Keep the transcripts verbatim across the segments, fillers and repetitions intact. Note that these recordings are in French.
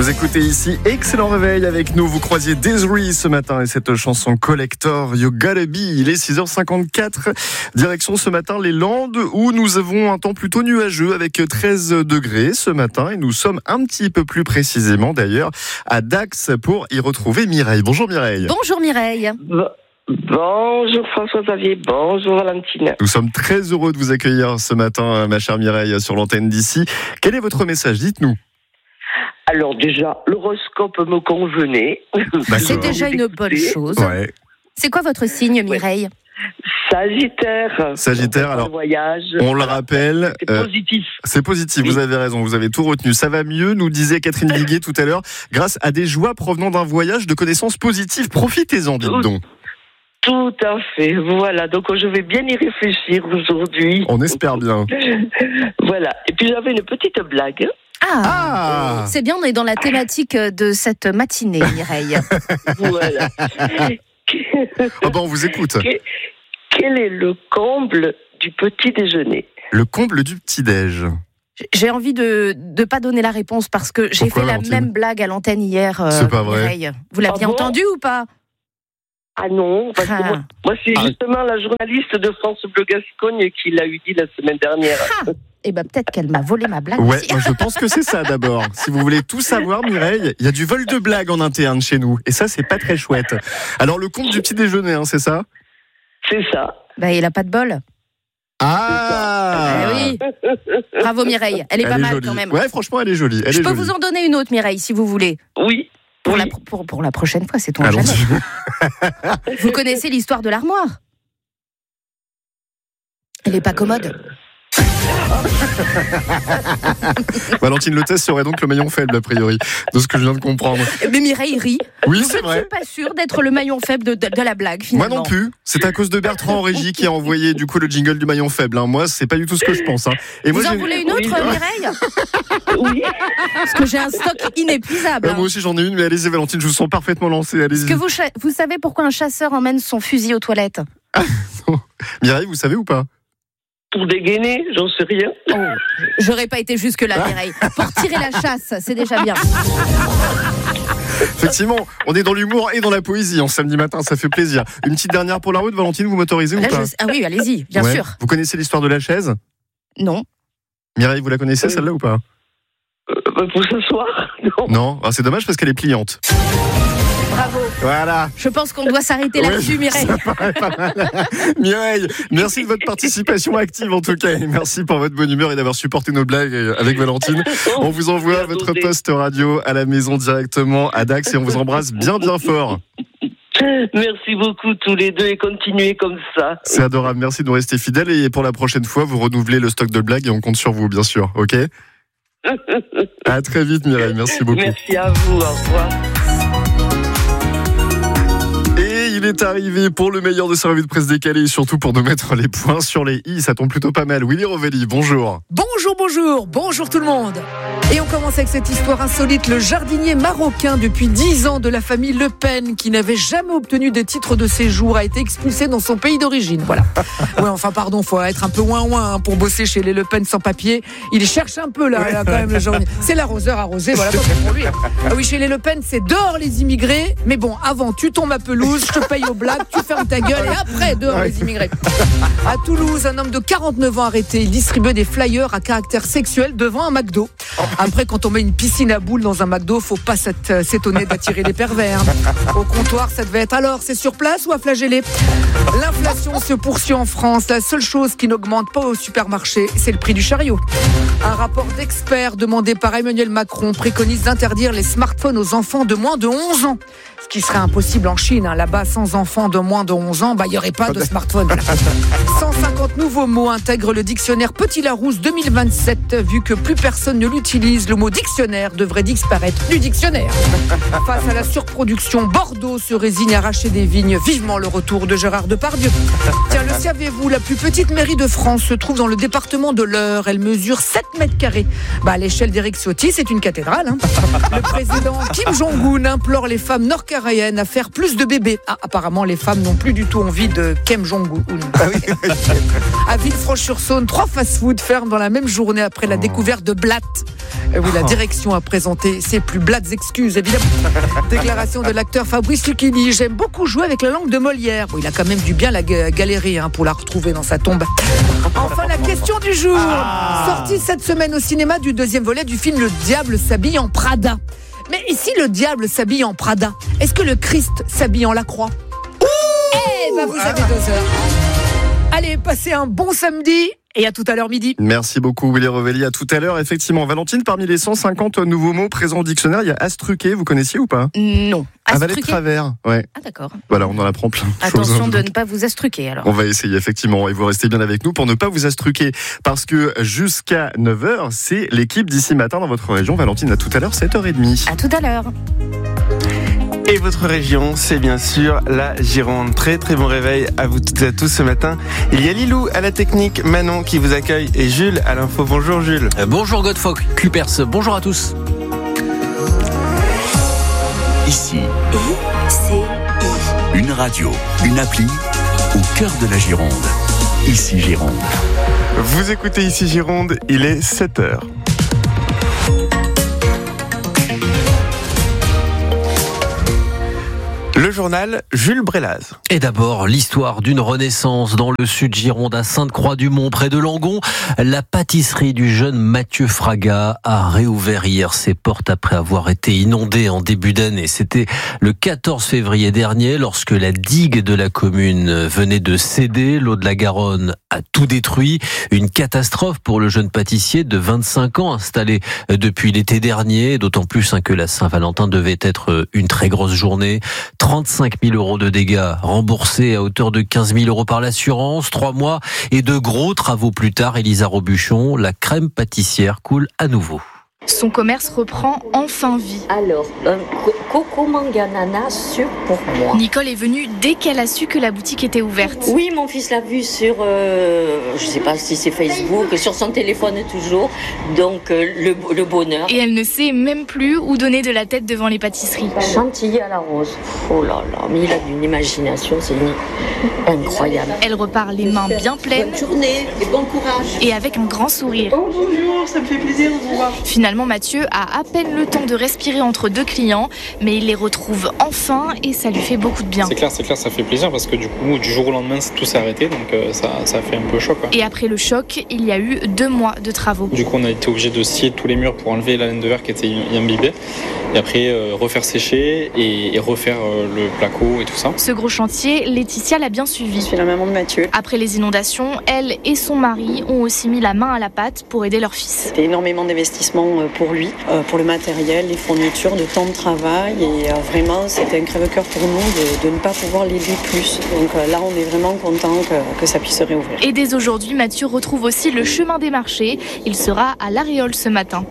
Vous écoutez ici Excellent Réveil avec nous. Vous croisiez Desiree ce matin et cette chanson Collector You Gotta Be. Il est six heures cinquante-quatre. Direction ce matin les Landes où nous avons un temps plutôt nuageux avec treize degrés ce matin et nous sommes un petit peu plus précisément d'ailleurs à Dax pour y retrouver Mireille. Bonjour Mireille. Bonjour Mireille. Bonjour François-Xavier, bonjour Valentine. Nous sommes très heureux de vous accueillir ce matin, ma chère Mireille, sur l'antenne d'ici. Quel est votre message ? Dites-nous. Alors déjà, l'horoscope me convenait. C'est déjà une bonne chose. Ouais. C'est quoi votre signe, Mireille ? Sagittaire. Sagittaire, alors, voyage. on le rappelle. C'est euh, positif. C'est positif, Oui. Vous avez raison, vous avez tout retenu. Ça va mieux, nous disait Catherine Viguier tout à l'heure, grâce à des joies provenant d'un voyage de connaissances positives. Profitez-en, dites donc. Tout à fait, voilà. Donc je vais bien y réfléchir aujourd'hui. On espère bien. Voilà. Et puis j'avais une petite blague. Ah, Ah c'est bien, on est dans la thématique de cette matinée, Mireille. Voilà. Ah ben, on vous écoute. Quel est le comble du petit déjeuner ? Le comble du petit-déj. J'ai envie de ne pas donner la réponse parce que j'ai Pourquoi, fait la Valentine même blague à l'antenne hier, euh, C'est pas vrai. Mireille. Vous l'aviez Ah bon entendu ou pas ? Ah non, parce que Ah. moi, moi c'est Ah. justement la journaliste de France Bleu Gascogne qui l'a eu dit la semaine dernière. Ah. Eh ben peut-être qu'elle m'a volé ma blague Ouais, aussi. moi je pense que c'est ça d'abord. Si vous voulez tout savoir, Mireille, il y a du vol de blagues en interne chez nous. Et ça, c'est pas très chouette. Alors, le comble du petit déjeuner, hein, c'est ça ? C'est ça. Bah, il a pas de bol. Ah Eh oui. Bravo Mireille, elle est pas Elle est mal jolie. quand même. Ouais, franchement, elle est jolie. Elle Je est peux jolie. vous en donner une autre, Mireille, si vous voulez. Oui. Pour, oui. la, pour, pour la prochaine fois, c'est ton Allons-y. jamais. Vous connaissez l'histoire de l'armoire ? Elle est pas commode. Valentine Le Test serait donc le maillon faible, a priori, de ce que je viens de comprendre. Mais Mireille rit. Oui, Donc, c'est je ne vrai. suis pas sûre d'être le maillon faible de, de, de la blague, Moi finalement. non plus. C'est à cause de Bertrand en régie qui a envoyé du coup le jingle du maillon faible. Hein. Moi, c'est pas du tout ce que je pense. Hein. Et Vous moi, en j'ai- voulez une autre, Oui. Mireille ? Oui. Parce que j'ai un stock inépuisable. Euh, hein. moi aussi j'en ai une, mais allez-y Valentine, je vous sens parfaitement lancée. Allez-y. Est-ce que vous, cha- vous savez pourquoi un chasseur emmène son fusil aux toilettes ? Mireille, vous savez ou pas ? Pour dégainer, j'en sais rien. Oh, j'aurais pas été jusque-là, Mireille. Pour tirer la chasse, c'est déjà bien. Effectivement, on est dans l'humour et dans la poésie en samedi matin, ça fait plaisir. Une petite dernière pour la route, Valentine, vous m'autorisez ou Là, pas ? je- Ah oui, allez-y, bien Ouais. sûr. Vous connaissez l'histoire de la chaise ? Non. Mireille, vous la connaissez Euh, celle-là ou pas ? Euh, pour ce soir, non. Non, ah, c'est dommage parce qu'elle est pliante. Bravo. Voilà. Je pense qu'on doit s'arrêter Ouais, là-dessus, Mireille. ça paraît pas mal. Mireille, merci de votre participation active en tout cas. Et merci pour votre bonne humeur et d'avoir supporté nos blagues avec Valentine. On vous envoie votre poste radio à la maison directement à Dax et on vous embrasse bien bien fort. Merci beaucoup tous les deux et continuez comme ça. C'est adorable, merci de nous rester fidèles et pour la prochaine fois, vous renouvelez le stock de blagues et on compte sur vous bien sûr, ok ? À très vite Mireille, merci beaucoup. Merci à vous, au revoir. Et il est arrivé pour le meilleur de sa revue de presse décalée et surtout pour nous mettre les points sur les i. Ça tombe plutôt pas mal. Willy Rovelli, bonjour. Bonjour, bonjour, bonjour tout le monde. Et on commence avec cette histoire insolite. Le jardinier marocain depuis dix ans de la famille Le Pen, qui n'avait jamais obtenu de titre de séjour, a été expulsé dans son pays d'origine. Voilà. Ouais, enfin pardon, faut être un peu ouin ouin hein, pour bosser chez les Le Pen sans papier. Il cherche un peu là, là quand même le jardinier. C'est l'arroseur arrosé, voilà, tant pis pour lui. Ah oui, chez les Le Pen, c'est dehors les immigrés. Mais bon, avant, tu tombes à pelouse, je te paye aux blagues, tu fermes ta gueule et après, dehors les immigrés. À Toulouse, un homme de quarante-neuf ans arrêté. Il distribuait des flyers à caractère sexuel devant un McDo. Après, quand on met une piscine à boules dans un McDo, faut pas s'être- s'étonner d'attirer les pervers. Au comptoir, ça devait être alors, c'est sur place ou à flageller ? L'inflation se poursuit en France. La seule chose qui n'augmente pas au supermarché, c'est le prix du chariot. Un rapport d'experts demandé par Emmanuel Macron préconise d'interdire les smartphones aux enfants de moins de onze ans. Ce qui serait impossible en Chine. Hein. Là-bas, sans enfants de moins de onze ans, bah, il n'y aurait pas de smartphone. Voilà. cent cinquante nouveaux mots intègrent le dictionnaire Petit Larousse deux mille vingt-sept. Vu que plus personne ne l'utilise, le mot dictionnaire devrait disparaître du dictionnaire. Face à la surproduction, Bordeaux se résigne à racheter des vignes. Vivement le retour de Gérard Depardieu. Tiens, le saviez-vous, la plus petite mairie de France se trouve dans le département de l'Eure. Elle mesure sept mètres carrés. Bah, à l'échelle d'Éric Ciotti, c'est une cathédrale. Hein. Le président Kim Jong-un implore les femmes nord-coréennes sud-coréenne à faire plus de bébés. Ah, apparemment, les femmes n'ont plus du tout envie de Kim Jong-un. Ah oui. À Villefranche-sur-Saône, trois fast-food ferment dans la même journée après la découverte de blattes. Et oui, la direction a présenté ses plus blattes excuses, évidemment. Déclaration de l'acteur Fabrice Lucchini. J'aime beaucoup jouer avec la langue de Molière. Bon, il a quand même dû bien la galérer hein, pour la retrouver dans sa tombe. Enfin, la question du jour. Ah. Sortie cette semaine au cinéma du deuxième volet du film Le Diable s'habille en Prada. Mais et si le diable s'habille en Prada, est-ce que le Christ s'habille en la croix? Eh ben, vous avez deux heures. Allez, passez un bon samedi. Et à tout à l'heure midi. Merci beaucoup Willy Revelli, à tout à l'heure. Effectivement, Valentine, parmi les cent cinquante nouveaux mots présents au dictionnaire, il y a astruquer, vous connaissiez ou pas? Non. Avaler de travers, ouais. Ah d'accord. Voilà, on en apprend plein de Attention choses. de ne pas vous astruquer alors. On va essayer effectivement, et vous restez bien avec nous pour ne pas vous astruquer. Parce que jusqu'à neuf heures, c'est l'équipe d'ici matin dans votre région. Valentine, à tout à l'heure, sept heures trente. À tout à l'heure. Et votre région, c'est bien sûr la Gironde. Très très bon réveil à vous toutes et à tous ce matin. Il y a Lilou à la technique, Manon qui vous accueille et Jules à l'info. Bonjour Jules. Euh, bonjour Godefroy, Cupers, bonjour à tous. Ici, I-C-I. Une radio, une appli au cœur de la Gironde. Ici Gironde. Vous écoutez Ici Gironde, il est sept heures. Le journal Jules Brélaz. Et d'abord, l'histoire d'une renaissance dans le sud Gironde, à Sainte-Croix-du-Mont, près de Langon. La pâtisserie du jeune Mathieu Fraga a réouvert hier ses portes après avoir été inondée en début d'année. C'était le quatorze février dernier, lorsque la digue de la commune venait de céder. L'eau de la Garonne a tout détruit. Une catastrophe pour le jeune pâtissier de vingt-cinq ans, installé depuis l'été dernier, d'autant plus que la Saint-Valentin devait être une très grosse journée. trente-cinq mille euros de dégâts remboursés à hauteur de quinze mille euros par l'assurance, trois mois et de gros travaux plus tard. Elisa Robuchon, la crème pâtissière coule à nouveau. Son commerce reprend enfin vie. Alors, un co- coco manganana sûr pour moi. Nicole est venue dès qu'elle a su que la boutique était ouverte. Oui, mon fils l'a vu sur, euh, je sais pas si c'est Facebook, sur son téléphone toujours. Donc, euh, le, le bonheur. Et elle ne sait même plus où donner de la tête devant les pâtisseries. Chantilly à la rose. Oh là là, mais il a une imagination, c'est une... incroyable. Elle repart les mains bien pleines. Bonne journée et bon courage. Et avec un grand sourire. Oh, bonjour, ça me fait plaisir de vous voir. Finalement, Mathieu a à peine le temps de respirer entre deux clients, mais il les retrouve enfin et ça lui fait beaucoup de bien. C'est clair, c'est clair, ça fait plaisir parce que du coup, du jour au lendemain, tout s'est arrêté, donc euh, ça, ça a fait un peu choc. Quoi. Et après le choc, il y a eu deux mois de travaux. Du coup, on a été obligé de scier tous les murs pour enlever la laine de verre qui était imbibée, et après euh, refaire sécher et, et refaire euh, le placo et tout ça. Ce gros chantier, Laetitia l'a bien suivi. Je suis la maman de Mathieu. Après les inondations, elle et son mari ont aussi mis la main à la pâte pour aider leur fils. C'était énormément d'investissement pour lui, pour le matériel, les fournitures, de temps de travail et vraiment c'était un crève-cœur pour nous de, de ne pas pouvoir l'aider plus. Donc là on est vraiment content que, que ça puisse se réouvrir. Et dès aujourd'hui, Mathieu retrouve aussi le chemin des marchés. Il sera à l'Aréole ce matin.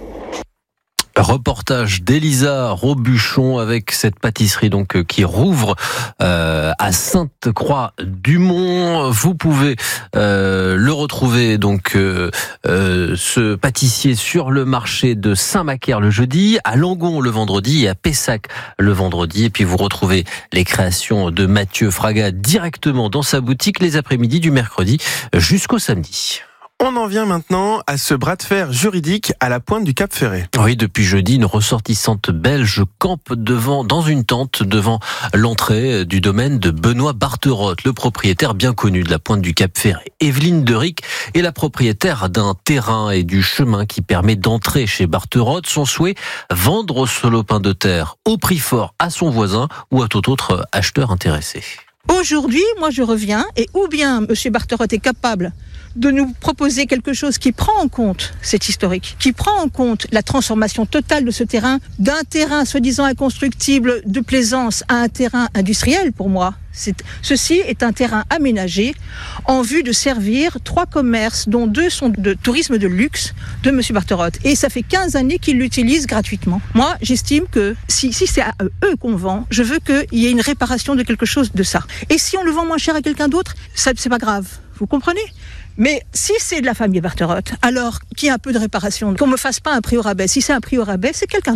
Reportage d'Elisa Robuchon avec cette pâtisserie donc qui rouvre euh, à Sainte-Croix-du-Mont. Vous pouvez euh, le retrouver donc euh, euh, ce pâtissier sur le marché de Saint-Macaire le jeudi, à Langon le vendredi et à Pessac le vendredi. Et puis vous retrouvez les créations de Mathieu Fraga directement dans sa boutique les après-midi du mercredi jusqu'au samedi. On en vient maintenant à ce bras de fer juridique à la pointe du Cap Ferret. Oui, depuis jeudi, une ressortissante belge campe devant, dans une tente devant l'entrée du domaine de Benoît Barterotte, le propriétaire bien connu de la pointe du Cap Ferret. Evelyne Deric est la propriétaire d'un terrain et du chemin qui permet d'entrer chez Barterotte. Son souhait, vendre ce lopin de terre au prix fort à son voisin ou à tout autre acheteur intéressé. Aujourd'hui, moi je reviens et ou bien M. Barterotte est capable de nous proposer quelque chose qui prend en compte cet historique, qui prend en compte la transformation totale de ce terrain, d'un terrain soi-disant inconstructible de plaisance à un terrain industriel pour moi. C'est, ceci est un terrain aménagé en vue de servir trois commerces dont deux sont de tourisme de luxe de M. Barterotte. Et ça fait quinze années qu'il l'utilise gratuitement. Moi, j'estime que si, si c'est à eux qu'on vend, je veux qu'il y ait une réparation de quelque chose de ça. Et si on le vend moins cher à quelqu'un d'autre, ça, c'est pas grave. Vous comprenez ? Mais si c'est de la famille Barterotte, alors qu'il y a un peu de réparation, qu'on me fasse pas un prix au rabais. Si c'est un prix au rabais, c'est quelqu'un d'autre.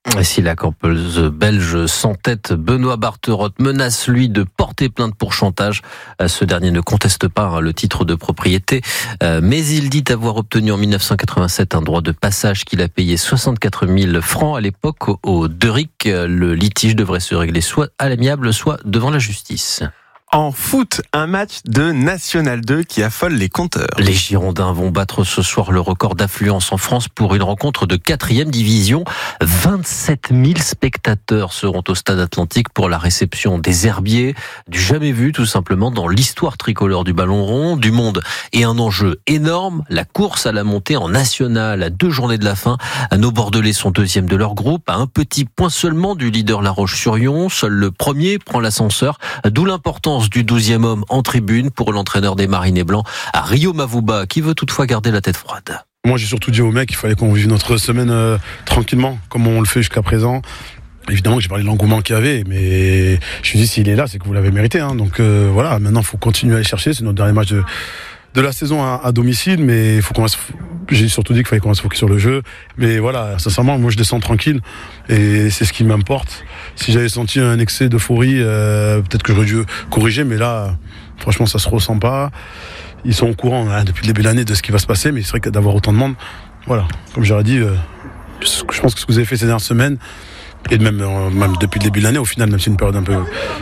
Et si la campeuse belge sans tête Benoît Barterotte menace lui de porter plainte pour chantage, ce dernier ne conteste pas le titre de propriété, mais il dit avoir obtenu en dix-neuf cent quatre-vingt-sept un droit de passage qu'il a payé soixante-quatre mille francs à l'époque au Deric. Le litige devrait se régler soit à l'amiable, soit devant la justice. En foot, un match de National deux qui affole les compteurs. Les Girondins vont battre ce soir le record d'affluence en France pour une rencontre de quatrième division. vingt-sept mille spectateurs seront au Stade Atlantique pour la réception des Herbiers. Du jamais vu, tout simplement, dans l'histoire tricolore du ballon rond, du monde. Et un enjeu énorme, la course à la montée en national à deux journées de la fin. Nos Bordelais sont deuxièmes de leur groupe, à un petit point seulement du leader La Roche-sur-Yon. Seul le premier prend l'ascenseur, d'où l'importance du douzième homme en tribune pour l'entraîneur des Marinés Blancs, à Rio Mavuba, qui veut toutefois garder la tête froide. Moi, j'ai surtout dit aux mecs qu'il fallait qu'on vive notre semaine euh, tranquillement, comme on le fait jusqu'à présent. Évidemment que j'ai parlé de l'engouement qu'il y avait, mais je me dis, s'il est là, c'est que vous l'avez mérité. Hein. Donc euh, voilà, maintenant, il faut continuer à aller chercher. C'est notre dernier match de, de la saison à, à domicile, mais il faut qu'on reste, j'ai surtout dit qu'il fallait qu'on reste focus sur le jeu. Mais voilà, sincèrement, moi, je descends tranquille et c'est ce qui m'importe. Si j'avais senti un excès d'euphorie, euh, peut-être que j'aurais dû corriger, mais là, franchement, ça se ressent pas. Ils sont au courant hein, depuis le début de l'année de ce qui va se passer, mais c'est vrai que d'avoir autant de monde, voilà, comme j'aurais dit, euh, je pense que ce que vous avez fait ces dernières semaines, et même, euh, même depuis le début de l'année, au final, même si c'est une période un peu,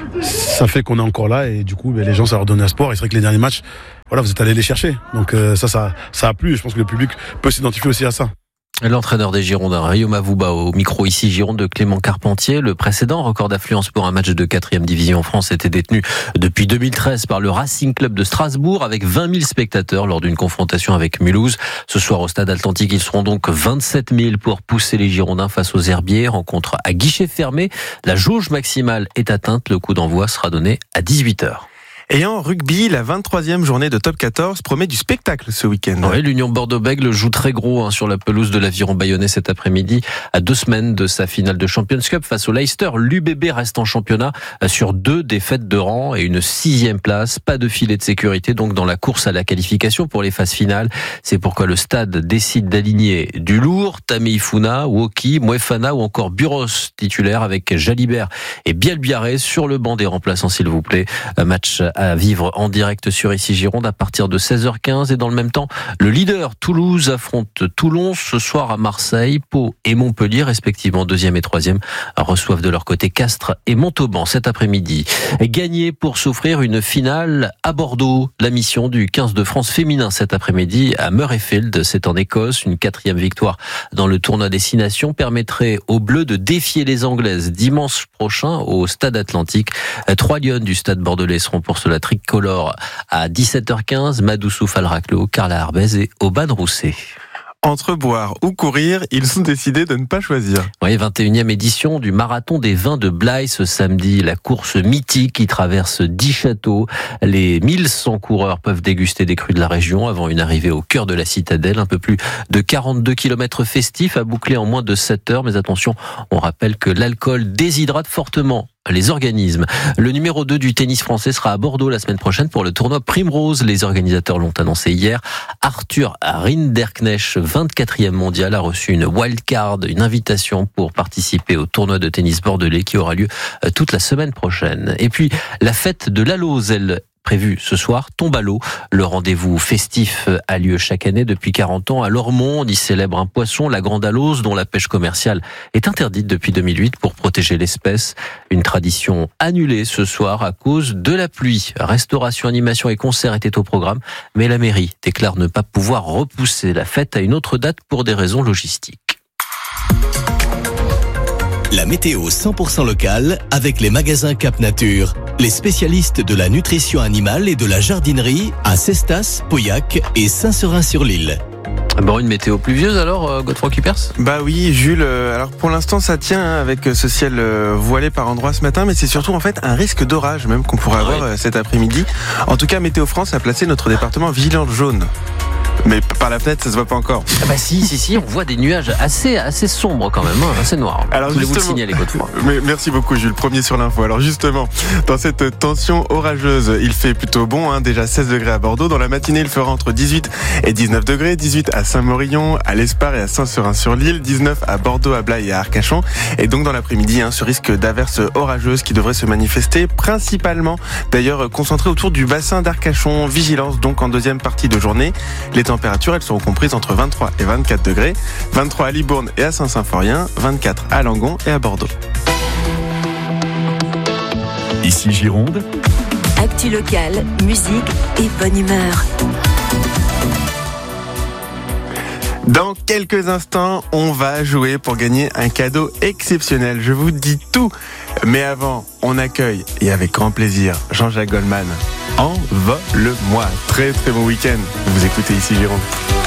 ça fait qu'on est encore là, et du coup, ben, les gens, ça leur donne espoir. Et c'est vrai que les derniers matchs, voilà, vous êtes allés les chercher. Donc euh, ça, ça, ça a plu. Et je pense que le public peut s'identifier aussi à ça. L'entraîneur des Girondins, Rio Mavuba, au micro ici Gironde de Clément Carpentier. Le précédent record d'affluence pour un match de quatrième division en France était détenu depuis deux mille treize par le Racing Club de Strasbourg avec vingt mille spectateurs lors d'une confrontation avec Mulhouse. Ce soir au Stade Atlantique, ils seront donc vingt-sept mille pour pousser les Girondins face aux Herbiers. Rencontre à guichet fermé. La jauge maximale est atteinte. Le coup d'envoi sera donné à dix-huit heures. Et en rugby, la vingt-troisième journée de top quatorze promet du spectacle ce week-end. Oui, l'Union Bordeaux-Bègles joue très gros hein, sur la pelouse de l'Aviron Bayonnais cet après-midi, à deux semaines de sa finale de Champions Cup face au Leicester. L'U B B reste en championnat sur deux défaites de rang et une sixième place. Pas de filet de sécurité donc dans la course à la qualification pour les phases finales. C'est pourquoi le stade décide d'aligner du lourd, Tameifuna, Woki, Moefana ou encore Buros titulaire avec Jalibert et Bielbiaré sur le banc des remplaçants s'il vous plaît. Un match à vivre en direct sur ici Gironde à partir de seize heures quinze et dans le même temps, le leader Toulouse affronte Toulon ce soir à Marseille. Pau et Montpellier, respectivement deuxième et troisième, reçoivent de leur côté Castres et Montauban cet après-midi. Gagner pour s'offrir une finale à Bordeaux. La mission du quinze de France féminin cet après-midi à Murrayfield, c'est en Écosse. Une quatrième victoire dans le tournoi Destination permettrait aux Bleus de défier les Anglaises dimanche prochain au Stade Atlantique. Trois Lionnes du Stade Bordelais seront pour cela tricolore à dix-sept heures quinze, Madoussou Falraclo, Carla Arbez et Aubane Rousset. Entre boire ou courir, ils ont décidé de ne pas choisir. Oui, vingt et unième édition du Marathon des vins de Blaye ce samedi. La course mythique qui traverse dix châteaux. Les mille cent coureurs peuvent déguster des crus de la région avant une arrivée au cœur de la citadelle. Un peu plus de quarante-deux kilomètres festifs à boucler en moins de sept heures. Mais attention, on rappelle que l'alcool déshydrate fortement les organismes. Le numéro deux du tennis français sera à Bordeaux la semaine prochaine pour le tournoi Primrose. Les organisateurs l'ont annoncé hier. Arthur Rinderknecht, vingt-quatrième mondial, a reçu une wildcard, une invitation pour participer au tournoi de tennis bordelais qui aura lieu toute la semaine prochaine. Et puis, la fête de l'Alose, elle, prévu ce soir, tombe à l'eau. Le rendez-vous festif a lieu chaque année depuis quarante ans à Lormont. On y célèbre un poisson, la grande alose, dont la pêche commerciale est interdite depuis deux mille huit pour protéger l'espèce. Une tradition annulée ce soir à cause de la pluie. Restauration, animation et concerts étaient au programme, mais la mairie déclare ne pas pouvoir repousser la fête à une autre date pour des raisons logistiques. La météo cent pour cent locale avec les magasins Cap Nature. Les spécialistes de la nutrition animale et de la jardinerie à Cestas, Pauillac et Saint-Seurin-sur-l'Île. Bon, une météo pluvieuse alors, Godefroy Cupers ? Bah oui, Jules. Alors pour l'instant, ça tient hein, avec ce ciel voilé par endroits ce matin, mais c'est surtout en fait un risque d'orage même qu'on pourrait avoir ouais. cet après-midi. En tout cas, Météo France a placé notre département vigilant jaune. Mais par la fenêtre, ça se voit pas encore. Ah bah si, si, si, on voit des nuages assez, assez sombres quand même, hein, assez noirs. Alors, je voulais vous le signaler, Godefroy. Mais merci beaucoup, Jules. Premier sur l'info. Alors justement, dans cette tension orageuse, il fait plutôt bon, hein, déjà seize degrés à Bordeaux. Dans la matinée, il fera entre dix-huit et dix-neuf degrés. dix-huit à Saint-Maurion, à l'Espar et à Saint-Seurin-sur-l'Île. dix-neuf à Bordeaux, à Blaye et à Arcachon. Et donc dans l'après-midi, hein, ce risque d'averses orageuses qui devrait se manifester principalement, d'ailleurs, concentré autour du bassin d'Arcachon. Vigilance donc en deuxième partie de journée. Les températures, elles seront comprises entre vingt-trois et vingt-quatre degrés. vingt-trois à Libourne et à Saint-Symphorien. vingt-quatre à Langon et à Bordeaux. Ici Gironde. Actu locale, musique et bonne humeur. Dans quelques instants, on va jouer pour gagner un cadeau exceptionnel. Je vous dis tout. Mais avant, on accueille, et avec grand plaisir, Jean-Jacques Goldman. Envole-moi. Très très bon week-end. Vous écoutez Ici Gironde.